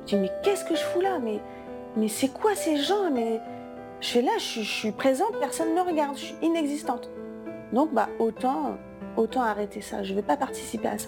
Je dis: «Mais qu'est-ce que je fous là? Mais c'est quoi ces gens? Mais» je fais: «Là, je suis présente, personne ne me regarde, je suis inexistante». Donc autant arrêter ça, je ne vais pas participer à ça.